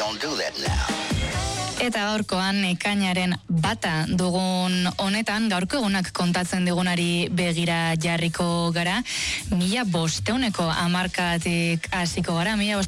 Eta gaurkoan ekainaren 1 dugun honetan, gaurko egunak kontatzen digunari begira jarriko gara, 1500 hamarkatik hasiko gara,